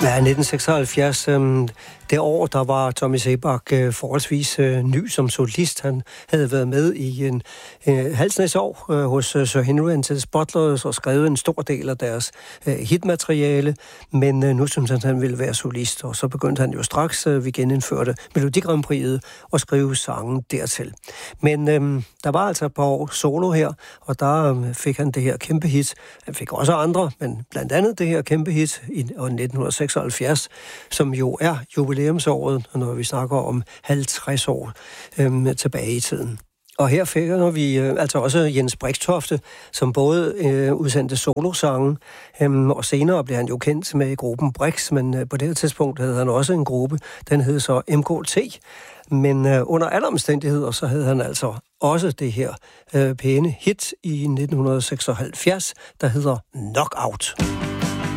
Ja, 1976, det år, der var Tommy Seebach forholdsvis ny som solist. Han havde været med i en halvsnæs år hos Sir Henry and His Butlers og skrevet en stor del af deres hitmateriale, men nu synes han ville være solist, og så begyndte han jo straks, vi genindførte Melodi Grand Prix'et, og skrive sangen dertil. Men der var altså et par år solo her, og der fik han det her kæmpe hit. Han fik også andre, men blandt andet det her kæmpe hit i 1976, som jo er jubilæumsåret, når vi snakker om 50 år tilbage i tiden. Og her fik vi altså også Jens Brixtofte, som både udsendte solosange, og senere blev han jo kendt med gruppen Brix, men på det her tidspunkt havde han også en gruppe, den hed så MKT. Men under alle omstændigheder, så havde han altså også det her pæne hit i 1976, der hedder Knockout.